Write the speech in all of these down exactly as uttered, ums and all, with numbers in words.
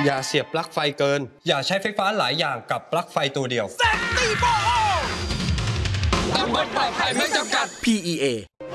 อย่าเสียบปลั๊กไฟเกินอย่าใช้ไฟฟ้าหลายอย่างกับปลั๊กไฟตัวเดียวเซฟตี้โฟตำบลปลอดภัยไม่จำกัดพี อี เอ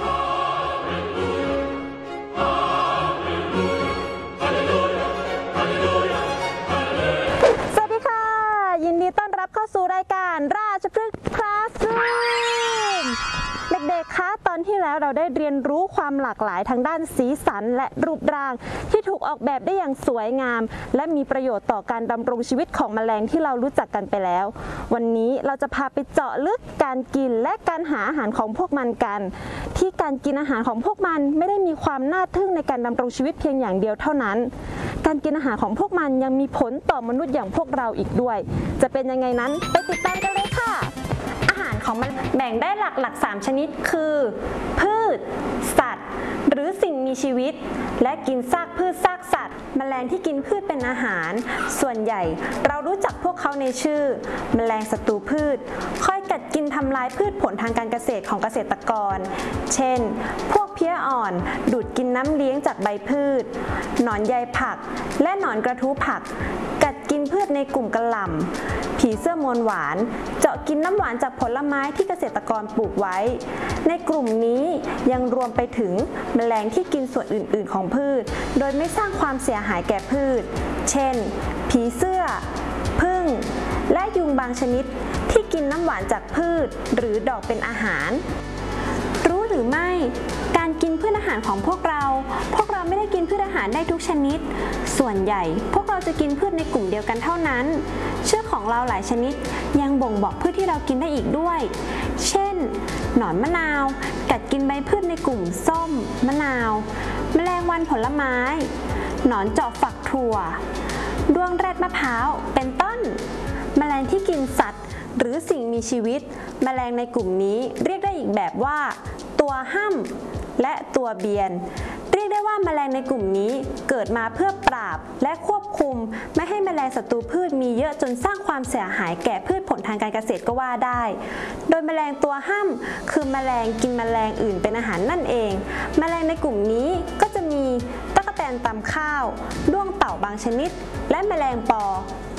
สวัสดีค่ะยินดีต้อนรับเข้าสู่รายการราชพฤกษ์คลาสรูมเด็กๆคะตอนที่แล้วเราได้เรียนรู้ความหลากหลายทางด้านสีสันและรูปร่างที่ถูกออกแบบได้อย่างสวยงามและมีประโยชน์ต่อการดำรงชีวิตของแมลงที่เรารู้จักกันไปแล้ววันนี้เราจะพาไปเจาะลึกการกินและการหาอาหารของพวกมันกันที่การกินอาหารของพวกมันไม่ได้มีความน่าทึ่งในการดำรงชีวิตเพียงอย่างเดียวเท่านั้นการกินอาหารของพวกมันยังมีผลต่อมนุษย์อย่างพวกเราอีกด้วยจะเป็นยังไงนั้นไปติดตามกันเลยค่ะอาหารของมันแบ่งได้หลักๆสามชนิดคือพืชสัตว์หรือสิ่งมีชีวิตและกินซากพืชซากสัตว์แมลงที่กินพืชเป็นอาหารส่วนใหญ่เรารู้จักพวกเขาในชื่อแมลงศัตรูพืชคอยกัดกินทำลายพืชผลทางการเกษตรของเกษตรกรเช่นพวกเพี้ยอ่อนดูดกินน้ำเลี้ยงจากใบพืชหนอนใยผักและหนอนกระทู้ผักกัดกินพืชในกลุ่มกะหล่ำผีเสื้อมวลหวานเจาะกินน้ำหวานจากผลไม้ที่เกษตรกรปลูกไว้ในกลุ่มนี้ยังรวมไปถึงแมลงที่กินส่วนอื่นๆของพืชโดยไม่สร้างความเสียหายแก่พืชเช่นผีเสื้อผึ้งและยุงบางชนิดที่กินน้ำหวานจากพืชหรือดอกเป็นอาหารรู้หรือไม่การกินพืชอาหารของพวกเราพวกเราไม่ได้กินพืชอาหารได้ทุกชนิดส่วนใหญ่พวกเราจะกินพืชในกลุ่มเดียวกันเท่านั้นเชือกของเราหลายชนิดยังบ่งบอกพืชที่เรากินได้อีกด้วยเช่นหนอนมะนาวกัดกินใบพืชในกลุ่มส้มมะนาวแมลงวันผลไม้หนอนเจาะฝักถั่วด้วงแรดมะพร้าวเป็นต้นแมลงที่กินสัตว์หรือสิ่งมีชีวิตแมลงในกลุ่มนี้เรียกได้อีกแบบว่าตัวห้ำและตัวเบียนเรียกได้ว่าแมลงในกลุ่มนี้เกิดมาเพื่อปราบและควบคุมไม่ให้แมลงศัตรูพืชมีเยอะจนสร้างความเสียหายแก่พืชผลทางการเกษตรก็ว่าได้โดยแมลงตัวห้ำคือแมลงกินแมลงอื่นเป็นอาหารนั่นเองแมลงในกลุ่มนี้ก็จะมีตั๊กแตนตำข้าวด้วงเต่าบางชนิดและแมลงปอ